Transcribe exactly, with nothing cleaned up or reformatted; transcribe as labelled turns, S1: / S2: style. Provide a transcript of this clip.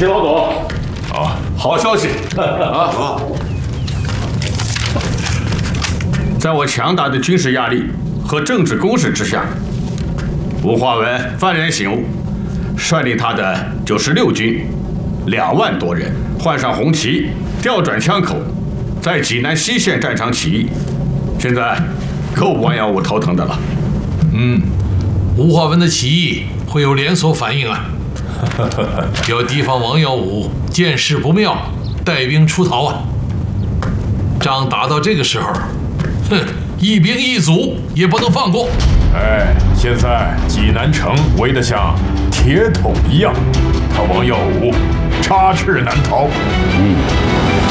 S1: 启老总。
S2: 啊，好消息啊！在我强大的军事压力和政治攻势之下，吴化文幡然醒悟，率领他的九十六军两万多人，换上红旗，调转枪口，在济南西线战场起义。现在够王耀武头疼的了。
S3: 嗯，吴化文的起义会有连锁反应啊！要提防王耀武见势不妙，带兵出逃啊！仗打到这个时候，哼，一兵一卒也不能放过。
S4: 哎，现在济南城围得像铁桶一样，他王耀武插翅难逃。
S1: 嗯。